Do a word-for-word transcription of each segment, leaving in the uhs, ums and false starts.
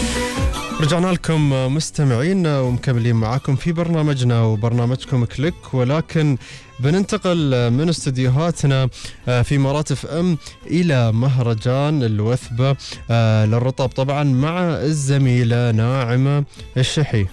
رجعنا لكم مستمعين ومكملين معاكم في برنامجنا وبرنامجكم كليك، ولكن بننتقل من استديوهاتنا في مراتف ام الى مهرجان الوثبة للرطب، طبعا مع الزميلة ناعمة الشحي.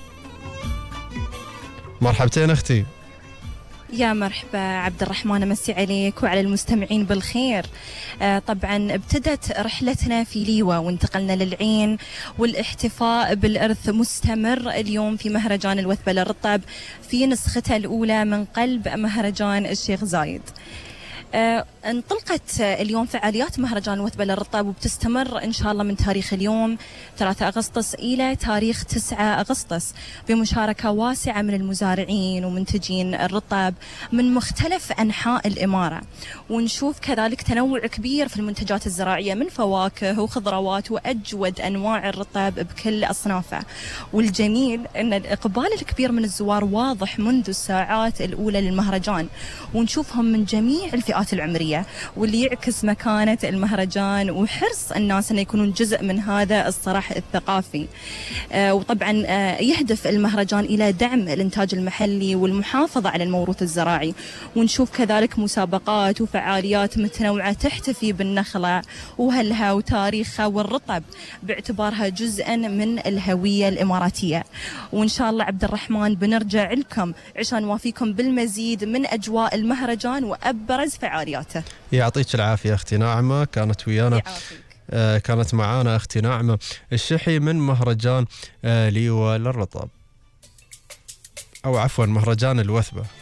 مرحبتين اختي. يا مرحبا عبد الرحمن، امسي عليك وعلى المستمعين بالخير. آه طبعا ابتدت رحلتنا في ليوة وانتقلنا للعين، والاحتفاء بالإرث مستمر اليوم في مهرجان الوثبة للرطب في نسخته الأولى من قلب مهرجان الشيخ زايد. آه انطلقت اليوم فعاليات مهرجان الوثبة للرطب، وبتستمر إن شاء الله من تاريخ اليوم ثلاثة أغسطس إلى تاريخ تسعة أغسطس بمشاركة واسعة من المزارعين ومنتجين الرطب من مختلف أنحاء الإمارة، ونشوف كذلك تنوع كبير في المنتجات الزراعية من فواكه وخضروات وأجود أنواع الرطب بكل أصنافه. والجميل أن الإقبال الكبير من الزوار واضح منذ الساعات الأولى للمهرجان، ونشوفهم من جميع الفئات العمرية، واللي يعكس مكانة المهرجان وحرص الناس أن يكونون جزء من هذا الصرح الثقافي. آه وطبعا آه يهدف المهرجان إلى دعم الإنتاج المحلي والمحافظة على الموروث الزراعي، ونشوف كذلك مسابقات وفعاليات متنوعة تحتفي بالنخلة وهلها وتاريخها والرطب باعتبارها جزءا من الهوية الإماراتية. وإن شاء الله عبد الرحمن بنرجع لكم عشان نوافيكم بالمزيد من أجواء المهرجان وأبرز فعالياته. يعطيك العافية أختي ناعمة، كانت ويانا آه كانت معانا أختي ناعمة الشحي من مهرجان آه ليوة للرطب، أو عفوا مهرجان الوثبة.